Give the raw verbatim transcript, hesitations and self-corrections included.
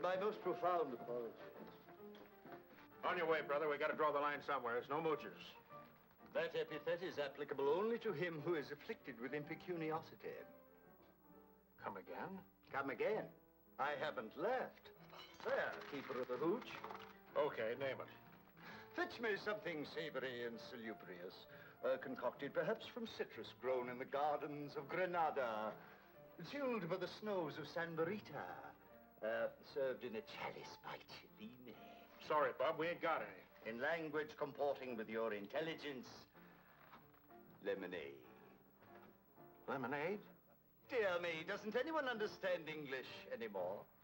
my most profound apologies. On your way, brother. We got to draw the line somewhere. There's no moochers. That epithet is applicable only to him who is afflicted with impecuniosity. Come again? Come again. I haven't left. There, keeper of the hooch. Okay, name it. Fetch me something savory and salubrious, uh, concocted perhaps from citrus grown in the gardens of Granada, chilled by the snows of San Barita, uh, served in a chalice by Cellini. Sorry, Bob, we ain't got any. In language comporting with your intelligence, lemonade. Lemonade? Dear me, doesn't anyone understand English anymore?